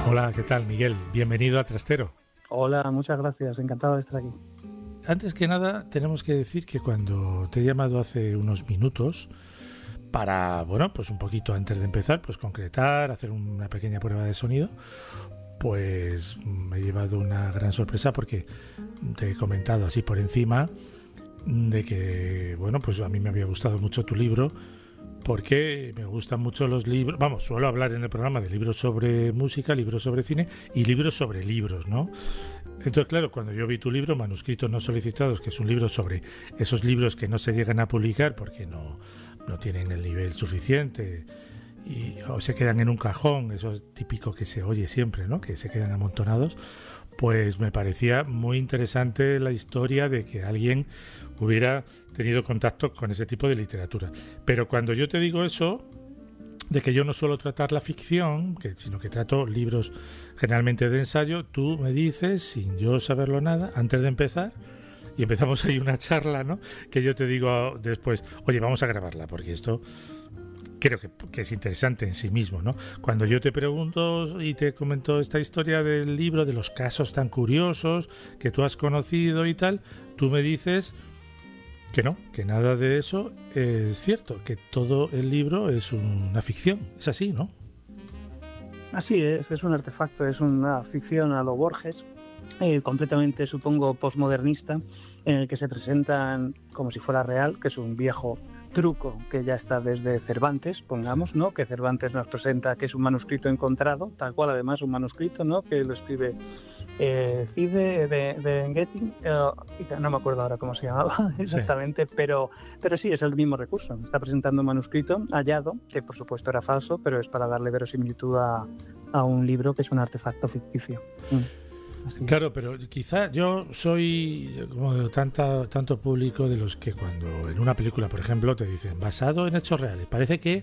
Hola, ¿qué tal, Miguel? Bienvenido a Trastero. Hola, muchas gracias, encantado de estar aquí. Antes que nada, tenemos que decir que cuando te he llamado hace unos minutos para, bueno, pues un poquito antes de empezar, pues concretar, hacer una pequeña prueba de sonido, pues me he llevado una gran sorpresa porque te he comentado así por encima de que, bueno, pues a mí me había gustado mucho tu libro porque me gustan mucho los libros, vamos, suelo hablar en el programa de libros sobre música, libros sobre cine y libros sobre libros, ¿no? Entonces, claro, cuando yo vi tu libro, Manuscritos no solicitados, que es un libro sobre esos libros que no se llegan a publicar porque no tienen el nivel suficiente o se quedan en un cajón, eso es típico que se oye siempre, ¿no? Que se quedan amontonados, pues me parecía muy interesante la historia de que alguien hubiera tenido contacto con ese tipo de literatura. Pero cuando yo te digo eso, de que yo no suelo tratar la ficción, sino que trato libros generalmente de ensayo, tú me dices, sin yo saberlo nada, antes de empezar, y empezamos ahí una charla, ¿no? Que yo te digo después, oye, vamos a grabarla, porque esto creo que es interesante en sí mismo, ¿no? Cuando yo te pregunto y te comento esta historia del libro, de los casos tan curiosos que tú has conocido y tal, tú me dices que no, que nada de eso es cierto, que todo el libro es una ficción, es así, ¿no? Así es un artefacto, es una ficción a lo Borges, completamente, supongo, postmodernista, en el que se presentan como si fuera real, que es un viejo truco que ya está desde Cervantes, pongamos, ¿no? Que Cervantes nos presenta que es un manuscrito encontrado, tal cual además un manuscrito, ¿no? Que lo escribe Cide de Getting, no me acuerdo ahora cómo se llamaba exactamente, sí. pero sí es el mismo recurso. Está presentando un manuscrito hallado, que por supuesto era falso, pero es para darle verosimilitud a un libro que es un artefacto ficticio. Claro, pero quizá yo soy como de tanto público de los que cuando en una película, por ejemplo, te dicen basado en hechos reales, parece que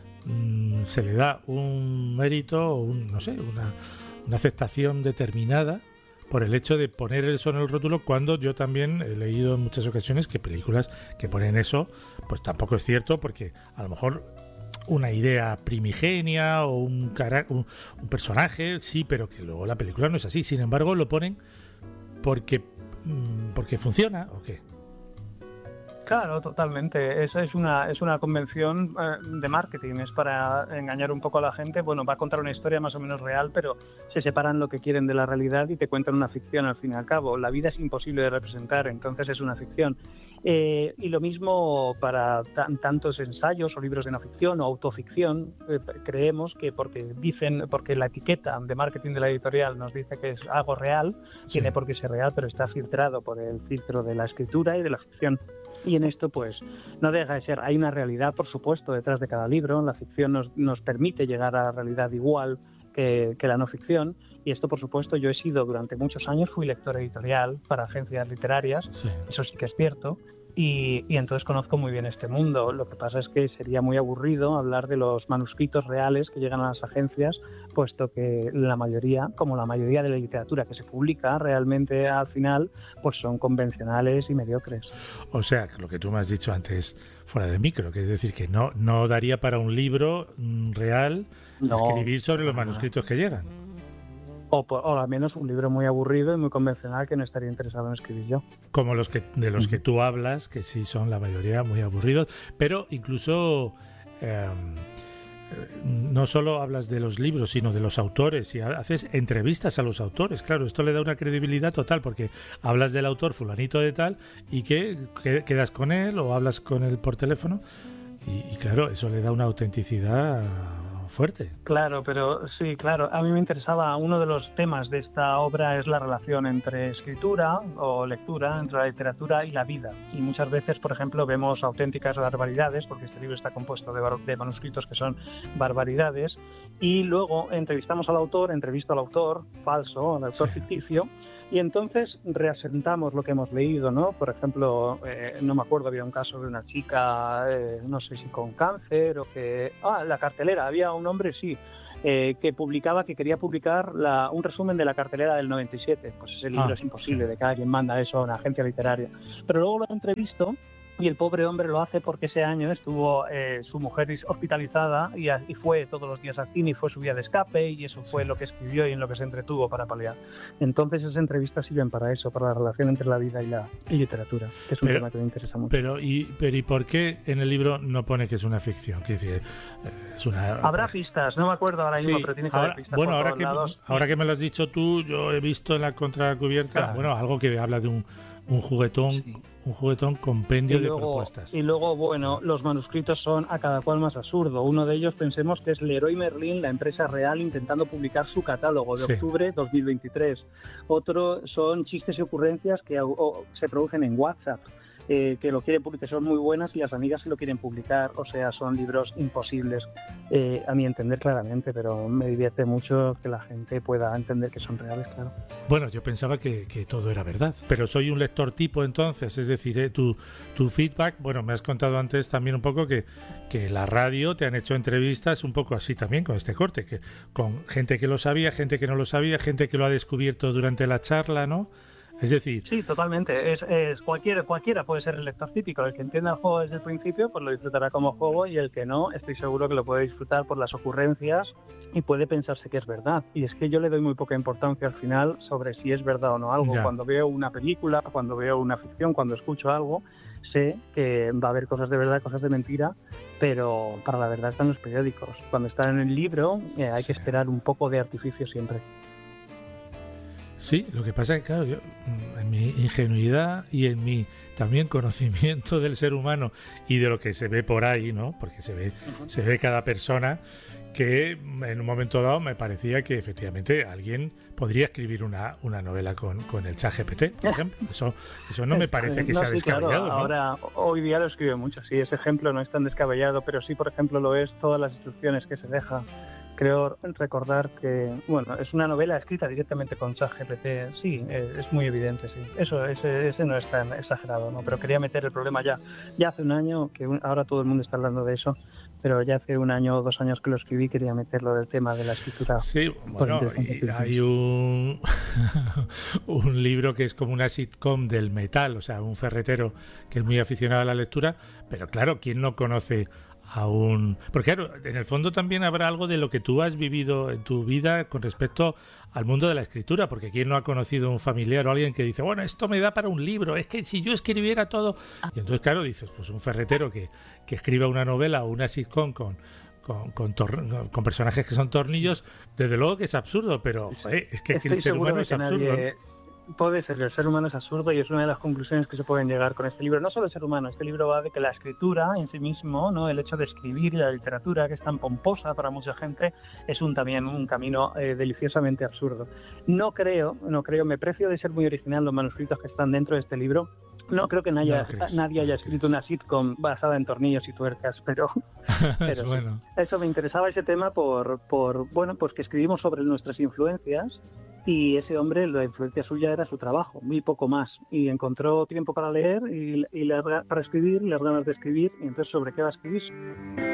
se le da un mérito o no sé, una aceptación determinada por el hecho de poner eso en el rótulo, cuando yo también he leído en muchas ocasiones que películas que ponen eso, pues tampoco es cierto, porque a lo mejor una idea primigenia o un personaje, sí, pero que luego la película no es así. Sin embargo, lo ponen porque funciona, ¿o qué? Claro, totalmente. Esa es una convención de marketing, es para engañar un poco a la gente. Bueno, va a contar una historia más o menos real, pero se separan lo que quieren de la realidad y te cuentan una ficción al fin y al cabo. La vida es imposible de representar, entonces es una ficción. Y lo mismo para tantos ensayos o libros de no ficción o autoficción. Creemos que porque la etiqueta de marketing de la editorial nos dice que es algo real, sí. Tiene por qué ser real, pero está filtrado por el filtro de la escritura y de la ficción. Y en esto, pues, no deja de ser. Hay una realidad, por supuesto, detrás de cada libro. La ficción nos permite llegar a la realidad igual que la no ficción. Y esto, por supuesto, yo he sido durante muchos años, fui lector editorial para agencias literarias. Sí. Eso sí que es cierto. Y entonces conozco muy bien este mundo. Lo que pasa es que sería muy aburrido hablar de los manuscritos reales que llegan a las agencias, puesto que la mayoría de la literatura que se publica realmente al final, pues son convencionales y mediocres. O sea, lo que tú me has dicho antes fuera de micro, que es decir, que no daría para un libro real escribir sobre los manuscritos que llegan. O al menos un libro muy aburrido y muy convencional que no estaría interesado en escribir yo. Como los que tú hablas, que sí son la mayoría muy aburridos, pero incluso no solo hablas de los libros, sino de los autores, y haces entrevistas a los autores. Claro, esto le da una credibilidad total, porque hablas del autor fulanito de tal y que quedas con él o hablas con él por teléfono, y claro, eso le da una autenticidad fuerte. Claro, pero sí, claro. A mí me interesaba, uno de los temas de esta obra es la relación entre escritura o lectura, entre la literatura y la vida. Y muchas veces, por ejemplo, vemos auténticas barbaridades, porque este libro está compuesto de manuscritos que son barbaridades, y luego entrevisto al autor falso, al autor ficticio, y entonces reasentamos lo que hemos leído, ¿no? Por ejemplo, no me acuerdo, había un caso de una chica, no sé si con cáncer o que... la cartelera, había un hombre, sí, que quería publicar un resumen de la cartelera del 97. Pues ese libro es imposible, de que alguien manda eso a una agencia literaria. Pero luego lo entrevisto y el pobre hombre lo hace porque ese año estuvo su mujer hospitalizada y fue todos los días al cine y fue su vía de escape, y eso fue lo que escribió y en lo que se entretuvo para paliar. Entonces esas entrevistas sirven para eso, para la relación entre la vida y literatura, que es un tema que me interesa mucho. Pero ¿y por qué en el libro no pone que es una ficción? Quiere decir, es una... Habrá pistas, no me acuerdo ahora mismo, pero tiene que haber pistas. Bueno, por ahora que me lo has dicho tú, yo he visto en la contracubierta, bueno, algo que habla de un juguetón, un juguetón compendio de propuestas. Y luego, bueno, los manuscritos son a cada cual más absurdo. Uno de ellos pensemos que es Leroy Merlin, la empresa real, intentando publicar su catálogo de octubre 2023. Otro son chistes y ocurrencias que se producen en WhatsApp, que lo quieren publicar, son muy buenas y las amigas se lo quieren publicar. O sea, son libros imposibles, a mi entender claramente, pero me divierte mucho que la gente pueda entender que son reales, claro. Bueno, yo pensaba que todo era verdad, pero soy un lector tipo entonces, es decir, tu feedback, bueno, me has contado antes también un poco que la radio te han hecho entrevistas un poco así también con este corte, que con gente que lo sabía, gente que no lo sabía, gente que lo ha descubierto durante la charla, ¿no? Es decir... Sí, totalmente. Es cualquiera puede ser el lector típico. El que entienda el juego desde el principio, pues lo disfrutará como juego, y el que no, estoy seguro que lo puede disfrutar por las ocurrencias y puede pensarse que es verdad. Y es que yo le doy muy poca importancia al final sobre si es verdad o no algo. Ya. Cuando veo una película, cuando veo una ficción, cuando escucho algo, sé que va a haber cosas de verdad, cosas de mentira, pero para la verdad están los periódicos. Cuando está en el libro hay que esperar un poco de artificio siempre. Sí, lo que pasa es que, claro, yo, en mi ingenuidad y en mi también conocimiento del ser humano y de lo que se ve por ahí, ¿no? Porque se ve cada persona, que en un momento dado me parecía que efectivamente alguien podría escribir una novela con el ChatGPT, por ejemplo. Eso no me parece que sea descabellado. Claro, ahora, hoy día lo escribe mucho, sí, ese ejemplo no es tan descabellado, pero sí, por ejemplo, lo es todas las instrucciones que se deja. Creo recordar que, bueno, es una novela escrita directamente con ChatGPT, sí, es muy evidente, sí. Ese no es tan exagerado, ¿no? Pero quería meter el problema ya hace un año, que ahora todo el mundo está hablando de eso, pero ya hace 1 año o 2 años que lo escribí, quería meterlo del tema de la escritura. Sí, bueno, y hay un libro que es como una sitcom del metal, o sea, un ferretero que es muy aficionado a la lectura, pero claro, ¿quién no conoce aún? Porque claro, en el fondo también habrá algo de lo que tú has vivido en tu vida con respecto al mundo de la escritura, porque quién no ha conocido un familiar o alguien que dice, bueno, esto me da para un libro, es que si yo escribiera todo... Y entonces, claro, dices, pues un ferretero que escriba una novela o una sitcom con personajes que son tornillos, desde luego que es absurdo, pero joder, es que el ser humano es absurdo. Puede ser, el ser humano es absurdo, y es una de las conclusiones que se pueden llegar con este libro. No solo el ser humano, este libro va de que la escritura en sí mismo, ¿no? El hecho de escribir y la literatura, que es tan pomposa para mucha gente, es también un camino deliciosamente absurdo. No creo, me precio de ser muy original los manuscritos que están dentro de este libro. No creo que nadie haya escrito una sitcom basada en tornillos y tuercas, pero bueno. Sí. Eso me interesaba, ese tema, por bueno, pues que escribimos sobre nuestras influencias, y ese hombre, la influencia suya era su trabajo, muy poco más, y encontró tiempo para leer y para escribir, las ganas de escribir, y entonces ¿sobre qué va a escribir?